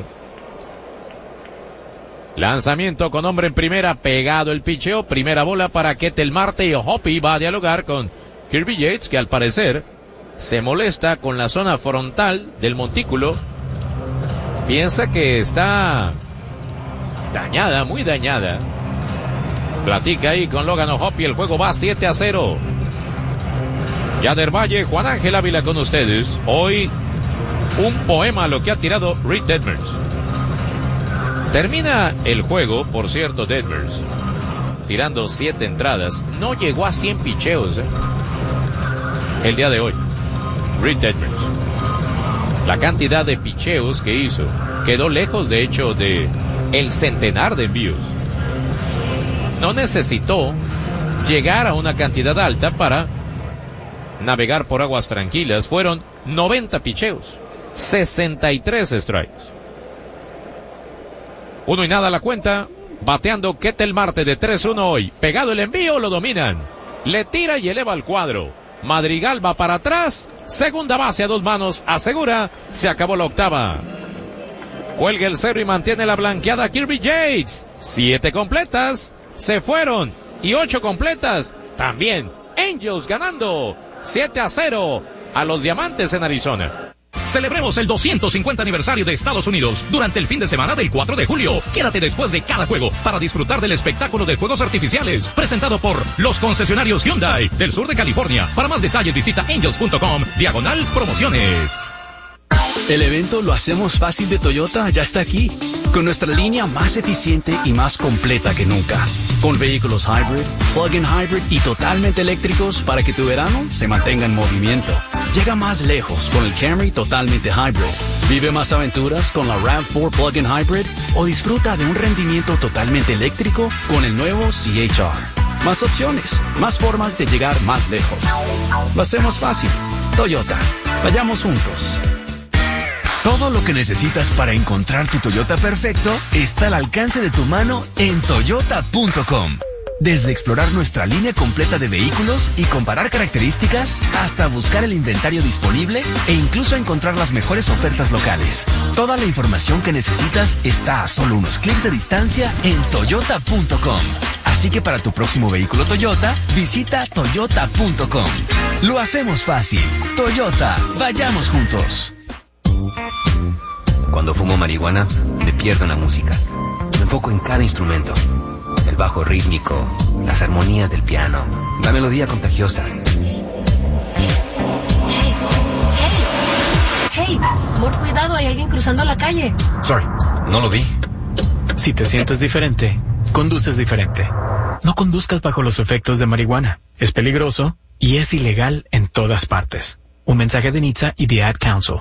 Lanzamiento con hombre en primera, pegado el picheo. Primera bola para Ketel Marte y Hoppy va a dialogar con Kirby Yates, que al parecer se molesta con la zona frontal del montículo. Piensa que está dañada, muy dañada. Platica ahí con Logan Hoppy. El juego va siete a cero. Yader Valle, Juan Ángel Ávila con ustedes. Hoy un poema a lo que ha tirado Reed Detmers. Termina el juego, por cierto, Detmers tirando siete entradas. No llegó a cien picheos ¿eh? el día de hoy. Reed Detmers. La cantidad de picheos que hizo quedó lejos, de hecho, de el centenar de envíos. No necesitó llegar a una cantidad alta para navegar por aguas tranquilas. Fueron noventa picheos, sesenta y tres strikes. Uno y nada la cuenta. Bateando Ketel Marte de tres uno hoy. Pegado el envío, lo dominan. Le tira y eleva el cuadro. Madrigal va para atrás. Segunda base a dos manos. Asegura. Se acabó la octava. Cuelga el cero y mantiene la blanqueada Kirby Yates. Siete completas. Se fueron. Y ocho completas. También. Angels ganando. siete a cero a los Diamantes en Arizona. Celebremos el doscientos cincuenta aniversario de Estados Unidos durante el fin de semana del cuatro de julio. Quédate después de cada juego para disfrutar del espectáculo de fuegos artificiales presentado por los concesionarios Hyundai del sur de California. Para más detalles visita angels punto com diagonal promociones. El evento Lo Hacemos Fácil de Toyota ya está aquí, con nuestra línea más eficiente y más completa que nunca. Con vehículos hybrid, plug-in hybrid y totalmente eléctricos para que tu verano se mantenga en movimiento. Llega más lejos con el Camry totalmente hybrid. Vive más aventuras con la RAV cuatro plug-in hybrid o disfruta de un rendimiento totalmente eléctrico con el nuevo C H R. Más opciones, más formas de llegar más lejos. Lo hacemos fácil. Toyota. Vayamos juntos. Todo lo que necesitas para encontrar tu Toyota perfecto está al alcance de tu mano en toyota punto com. Desde explorar nuestra línea completa de vehículos y comparar características, hasta buscar el inventario disponible e incluso encontrar las mejores ofertas locales. Toda la información que necesitas está a solo unos clics de distancia en toyota punto com. Así que para tu próximo vehículo Toyota, visita toyota punto com. Lo hacemos fácil. Toyota, vayamos juntos. Cuando fumo marihuana, me pierdo en la música. Me enfoco en cada instrumento. El bajo rítmico, las armonías del piano, la melodía contagiosa. Hey, amor, cuidado, hay alguien cruzando la calle. Sorry, no lo vi. Si te sientes diferente, conduces diferente. No conduzcas bajo los efectos de marihuana. Es peligroso y es ilegal en todas partes. Un mensaje de N H T S A y The Ad Council.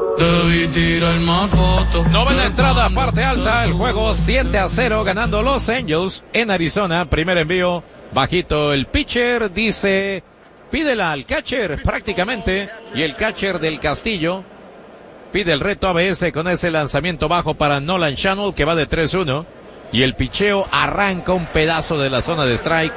Novena entrada, parte alta, el juego siete a cero ganando Los Angels en Arizona. Primer envío, bajito el pitcher, dice, pídela al catcher prácticamente, y el catcher del Castillo pide el reto A B S con ese lanzamiento bajo para Nolan Channel que va de tres uno, y el picheo arranca un pedazo de la zona de strike.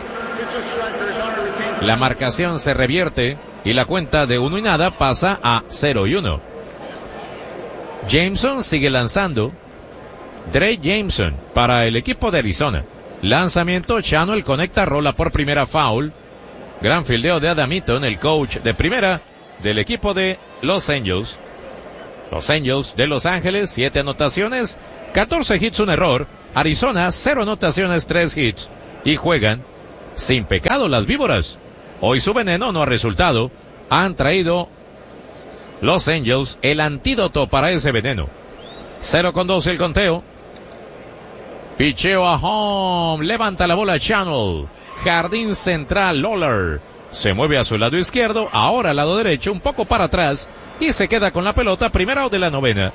La marcación se revierte y la cuenta de uno y nada pasa a cero y uno. Jameson sigue lanzando. Dre Jameson para el equipo de Arizona. Lanzamiento, Channel conecta, rola por primera, foul. Gran fildeo de Adam Eaton, el coach de primera del equipo de Los Angels. Los Angels de Los Ángeles, siete anotaciones, catorce hits, un error. Arizona, cero anotaciones, tres hits. Y juegan sin pecado las víboras. Hoy su veneno no ha resultado. Han traído Los Angels el antídoto para ese veneno. cero con dos el conteo. Picheo a home. Levanta la bola Channel. Jardín central Lawler. Se mueve a su lado izquierdo. Ahora al lado derecho. Un poco para atrás. Y se queda con la pelota. Primera out de la novena.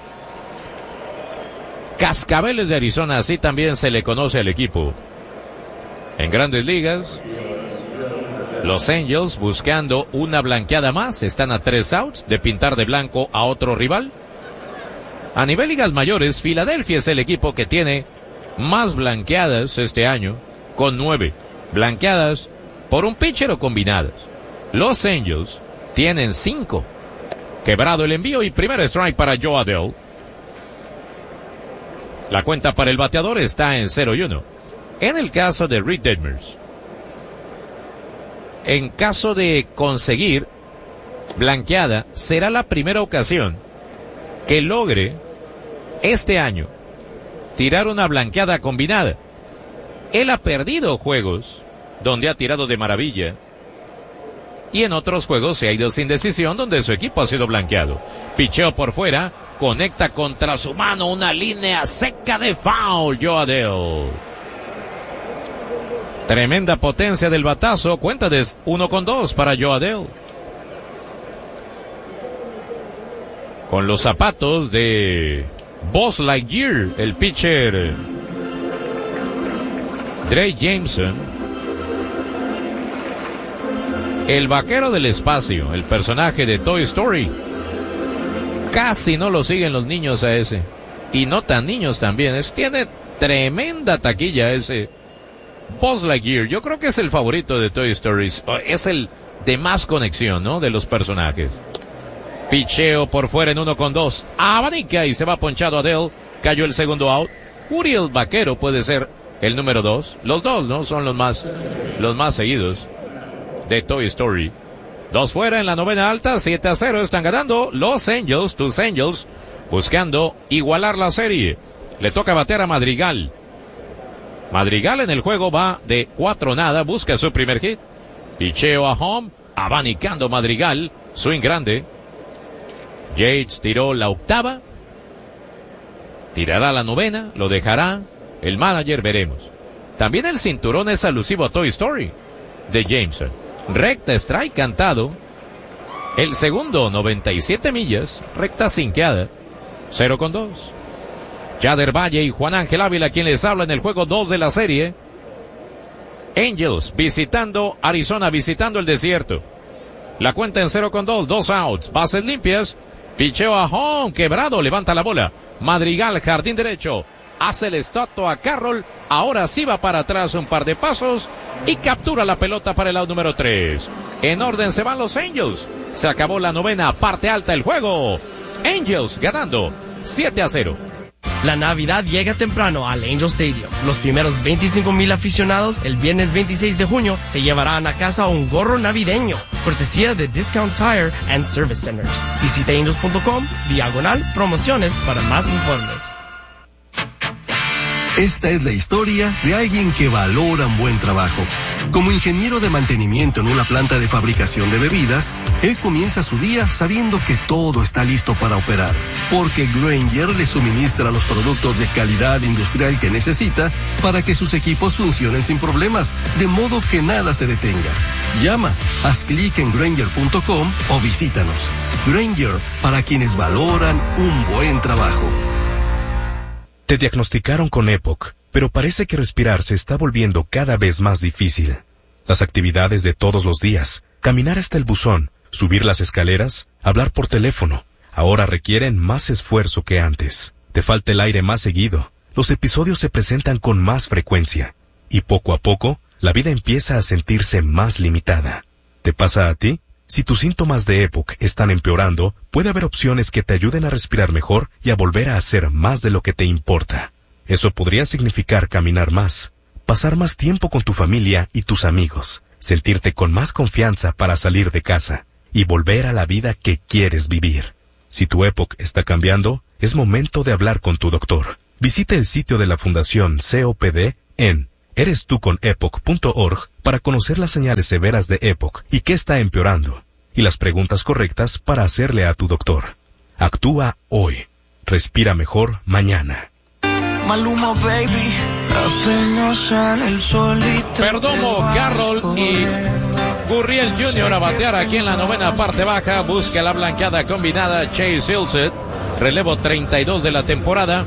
Cascabeles de Arizona. Así también se le conoce al equipo. En Grandes Ligas. Los Angels buscando una blanqueada más. Están a tres outs de pintar de blanco a otro rival. A nivel ligas mayores, Filadelfia es el equipo que tiene más blanqueadas este año, con nueve blanqueadas por un pitcher o combinadas. Los Angels tienen cinco. Quebrado el envío y primer strike para Joe Adell. La cuenta para el bateador está en cero y uno. En el caso de Reid Detmers, en caso de conseguir blanqueada, será la primera ocasión que logre este año tirar una blanqueada combinada. Él ha perdido juegos donde ha tirado de maravilla y en otros juegos se ha ido sin decisión donde su equipo ha sido blanqueado. Picheo por fuera, conecta contra su mano una línea seca de foul. Joe Adell. Tremenda potencia del batazo, cuenta de uno con dos para Joe Adell. Con los zapatos de Buzz Lightyear, el pitcher Dre Jameson. El vaquero del espacio, el personaje de Toy Story. Casi no lo siguen los niños a ese. Y no tan niños también. Es, tiene tremenda taquilla ese Buzz Lightyear. Yo creo que es el favorito de Toy Story. Es el de más conexión, ¿no? De los personajes. Picheo por fuera en uno con dos. Abanica y se va ponchado Adell. Cayó el segundo out. Uriel Vaquero puede ser el número dos. Los dos, ¿no? Son los más, los más seguidos de Toy Story. Dos fuera en la novena alta. siete a cero están ganando Los Angels. Tus Angels buscando igualar la serie. Le toca batear a Madrigal. Madrigal en el juego va de cuatro nada. Busca su primer hit. Picheo a home. Abanicando Madrigal. Swing grande. Yates tiró la octava. Tirará la novena. Lo dejará el manager, veremos. También el cinturón es alusivo a Toy Story de Jameson. Recta strike cantado. El segundo, noventa y siete millas. Recta sinqueada. cero con dos. Yader Valle y Juan Ángel Ávila quien les habla en el juego dos de la serie. Angels visitando Arizona, visitando el desierto. La cuenta en cero con dos, dos outs, bases limpias. Picheo a home, quebrado, levanta la bola. Madrigal, jardín derecho. hace el stop a Carroll, ahora sí va para atrás un par de pasos y captura la pelota para el out número tres. En orden se van los Angels. Se acabó la novena, parte alta el juego. Angels ganando siete a cero. La Navidad llega temprano al Angel Stadium. Los primeros veinticinco mil aficionados el viernes veintiséis de junio se llevarán a casa un gorro navideño, cortesía de Discount Tire and Service Centers. Visita angels punto com, diagonal, promociones para más informes. Esta es la historia de alguien que valora un buen trabajo. Como ingeniero de mantenimiento en una planta de fabricación de bebidas, él comienza su día sabiendo que todo está listo para operar, porque Grainger le suministra los productos de calidad industrial que necesita para que sus equipos funcionen sin problemas, de modo que nada se detenga. Llama, haz clic en grainger punto com o visítanos. Grainger, para quienes valoran un buen trabajo. Te diagnosticaron con E P O C, pero parece que respirar se está volviendo cada vez más difícil. Las actividades de todos los días, caminar hasta el buzón, subir las escaleras, hablar por teléfono, ahora requieren más esfuerzo que antes. Te falta el aire más seguido, los episodios se presentan con más frecuencia, y poco a poco, la vida empieza a sentirse más limitada. ¿Te pasa a ti? Si tus síntomas de E P O C están empeorando, puede haber opciones que te ayuden a respirar mejor y a volver a hacer más de lo que te importa. Eso podría significar caminar más, pasar más tiempo con tu familia y tus amigos, sentirte con más confianza para salir de casa y volver a la vida que quieres vivir. Si tu E P O C está cambiando, es momento de hablar con tu doctor. Visita el sitio de la Fundación C O P D en eres tú con epoc punto org para conocer las señales severas de E P O C y qué está empeorando, y las preguntas correctas para hacerle a tu doctor. Actúa hoy. Respira mejor mañana. Maluma, baby, apenas sale el solito. Perdomo, Carroll y Gurriel junior a batear aquí en la novena parte baja. Busca la blanqueada combinada Chase Silseth. Relevo treinta y dos de la temporada.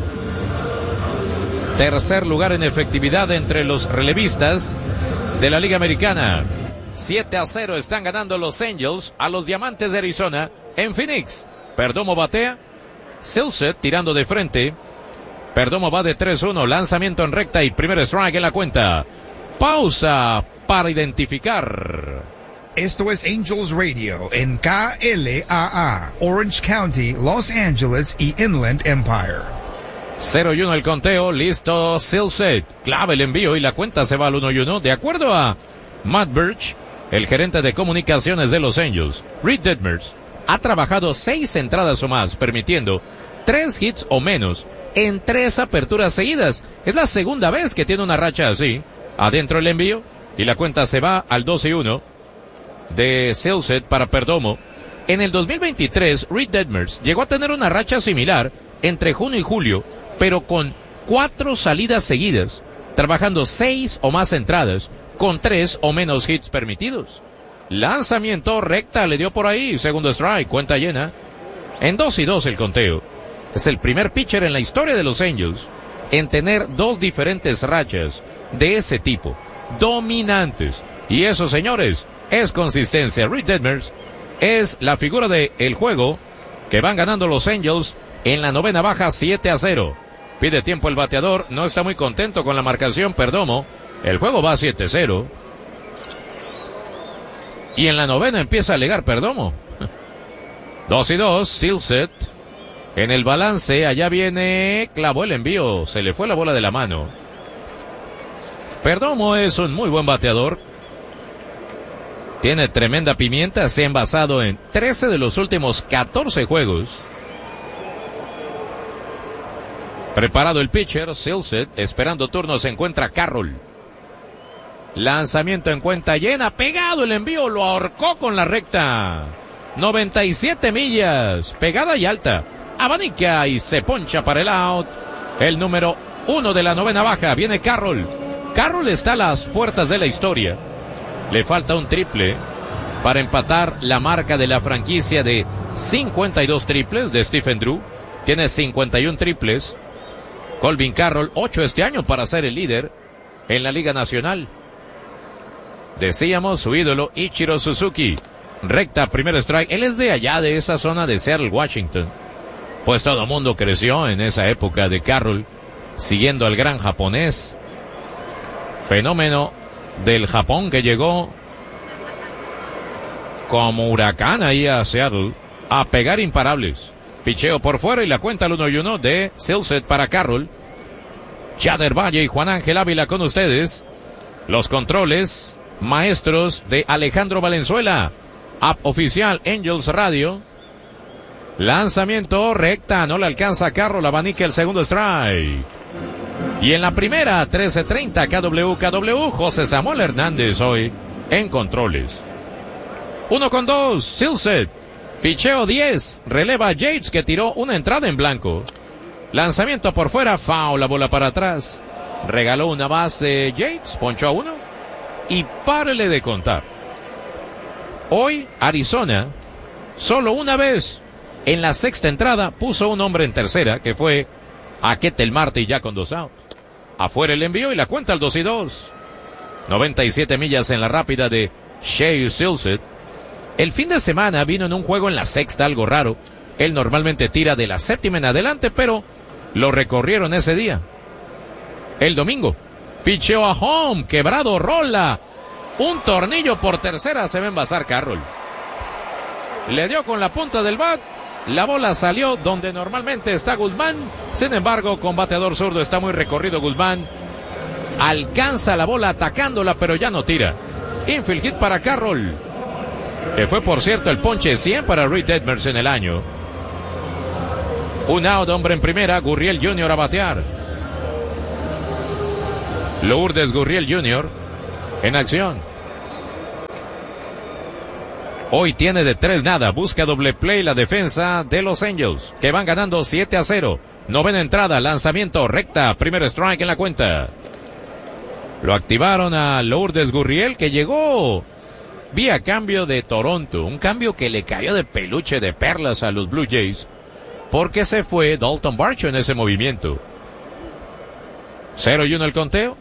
Tercer lugar en efectividad entre los relevistas de la Liga Americana. siete a cero están ganando los Angels a los Diamantes de Arizona en Phoenix. Perdomo batea. Silseth tirando de frente. Perdomo va de tres uno, lanzamiento en recta y primer strike en la cuenta. Pausa para identificar. Esto es Angels Radio en K L A A, Orange County, Los Angeles y Inland Empire. cero y uno el conteo, listo Silseth. Clave el envío y la cuenta se va al uno y uno. De acuerdo a Matt Birch, el gerente de comunicaciones de los Angels, Reed Detmers ha trabajado seis entradas o más, permitiendo tres hits o menos en tres aperturas seguidas. Es la segunda vez que tiene una racha así. Adentro el envío y la cuenta se va al dos y uno de Silseth para Perdomo. En el dos mil veintitrés, Reed Detmers llegó a tener una racha similar entre junio y julio, pero con cuatro salidas seguidas, trabajando seis o más entradas, con tres o menos hits permitidos. Lanzamiento recta, le dio por ahí, segundo strike, cuenta llena. En dos y dos el conteo. Es el primer pitcher en la historia de los Angels en tener dos diferentes rachas de ese tipo, dominantes. Y eso, señores, es consistencia. Reed Detmers es la figura del juego que van ganando los Angels en la novena baja siete a cero. Pide tiempo el bateador, no está muy contento con la marcación Perdomo. El juego va a siete a cero. Y en la novena empieza a alegar Perdomo. dos y dos, Silseth. En el balance, allá viene, clavó el envío, se le fue la bola de la mano. Perdomo es un muy buen bateador. Tiene tremenda pimienta, se ha envasado en trece de los últimos catorce juegos. Preparado el pitcher, Silseth, esperando turno se encuentra Carroll. Lanzamiento en cuenta llena, pegado el envío, lo ahorcó con la recta. noventa y siete millas, pegada y alta. Abanica y se poncha para el out. El número uno de la novena baja, viene Carroll. Carroll está a las puertas de la historia. Le falta un triple para empatar la marca de la franquicia de cincuenta y dos triples de Stephen Drew. Tiene cincuenta y uno triples. Colvin Carroll, ocho este año para ser el líder en la Liga Nacional. Decíamos su ídolo Ichiro Suzuki. Recta, primer strike. Él es de allá, de esa zona de Seattle, Washington. Pues todo el mundo creció en esa época de Carroll. siguiendo al gran japonés, fenómeno del Japón que llegó como huracán ahí a Seattle a pegar imparables. Picheo por fuera y la cuenta al uno y uno de Silseth para Carroll. Chader Valle y Juan Ángel Ávila con ustedes. Los controles maestros de Alejandro Valenzuela. App oficial Angels Radio. Lanzamiento recta, no le alcanza a Carroll, abanica el segundo strike. Y en la primera, trece treinta K W K W, José Samuel Hernández hoy en controles. Uno con dos, Silseth. Picheo diez, releva Yates que tiró una entrada en blanco. Lanzamiento por fuera, foul, la bola para atrás. Regaló una base Yates, ponchó a uno y párele de contar. Hoy Arizona, solo una vez en la sexta entrada, puso un hombre en tercera, que fue a Ketel Marte y ya con dos outs. Afuera el envío y la cuenta al dos y dos. noventa y siete millas en la rápida de Shea Silseth. El fin de semana vino en un juego en la sexta, algo raro. Él normalmente tira de la séptima en adelante, pero lo recorrieron ese día. El domingo, picheó a home, quebrado, rola. Un tornillo por tercera, se va a envasar Carroll. Le dio con la punta del bat. La bola salió donde normalmente está Guzmán. Sin embargo, con bateador zurdo está muy recorrido Guzmán. Alcanza la bola atacándola, pero ya no tira. Infield hit para Carroll, que fue, por cierto, el ponche cien para Reed Detmers en el año. Un out, hombre en primera, Gurriel junior a batear. Lourdes Gurriel junior en acción. Hoy tiene de tres nada, busca doble play la defensa de los Angels, que van ganando siete a cero. Novena entrada, lanzamiento recta, primer strike en la cuenta. Lo activaron a Lourdes Gurriel, que llegó vía cambio de Toronto, un cambio que le cayó de peluche de perlas a los Blue Jays, porque se fue Dalton Varsho en ese movimiento. cero y uno el conteo.